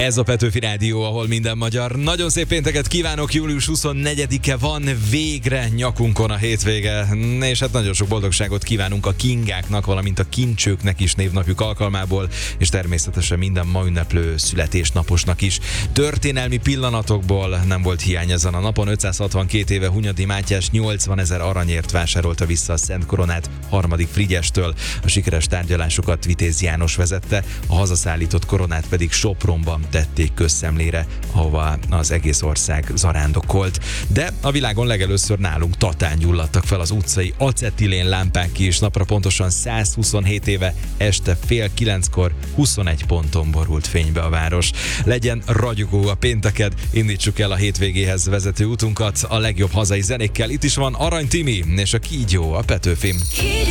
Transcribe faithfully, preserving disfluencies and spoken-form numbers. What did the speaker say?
Ez a Petőfi Rádió, ahol minden magyar. Nagyon szép pénteket kívánok, július huszonnegyedike van, végre nyakunkon a hétvége, és hát nagyon sok boldogságot kívánunk a kingáknak, valamint a kincsőknek is névnapjuk alkalmából, és természetesen minden ma ünneplő születésnaposnak is. Történelmi pillanatokból nem volt hiány ezen a napon. ötszázhatvankét éve Hunyadi Mátyás nyolcvanezer aranyért vásárolta vissza a Szent Koronát harmadik Frigyestől. A sikeres tárgyalásokat Vitéz János vezette, a hazaszállított koronát pedig Sopronban tették közszemlére, ahova az egész ország zarándokolt. De a világon legelőször nálunk Tatán gyulladtak fel az utcai acetilén lámpák is. Napra pontosan százhuszonhét éve este fél kilenckor huszonegy ponton borult fénybe a város. Legyen ragyogó a pénteked, indítsuk el a hétvégéhez vezető utunkat a legjobb hazai zenékkel. Itt is van Arany Timi és a Kígyó a Petőfin.